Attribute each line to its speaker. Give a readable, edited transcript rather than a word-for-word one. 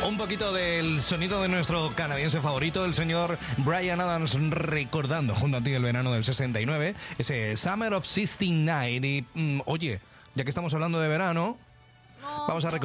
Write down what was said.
Speaker 1: Un poquito del sonido de nuestro canadiense favorito, el señor Bryan Adams, recordando junto a ti el verano del 69, ese Summer of '69. Y, oye, ya que estamos hablando de verano, vamos a recordar